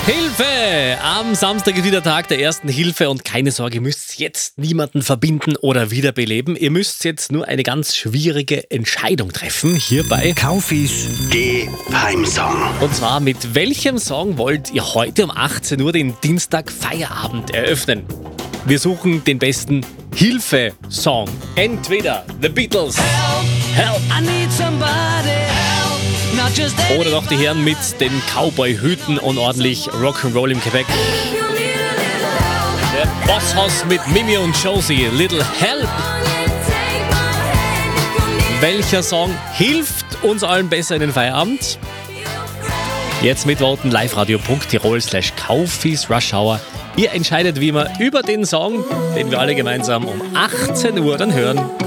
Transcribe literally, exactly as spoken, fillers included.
Hilfe! Am Samstag ist wieder Tag der ersten Hilfe und keine Sorge, ihr müsst jetzt niemanden verbinden oder wiederbeleben. Ihr müsst jetzt nur eine ganz schwierige Entscheidung treffen, hier bei Kaufis Geheimsong. Und zwar, mit welchem Song wollt ihr heute um achtzehn Uhr den Dienstag Feierabend eröffnen? Wir suchen den besten Hilfe-Song. Entweder The Beatles, Help, I need somebody help, not just oder noch die Herren mit den Cowboy-Hüten und ordentlich Rock'n'Roll im Gepäck. Der Bosshaus mit Mimi und Josie, Little Help. Welcher Song hilft uns allen besser in den Feierabend? Jetzt mitvoten, liveradio.tirol slash Kaufis Rush Hour. Ihr entscheidet wie immer über den Song, den wir alle gemeinsam um achtzehn Uhr dann hören.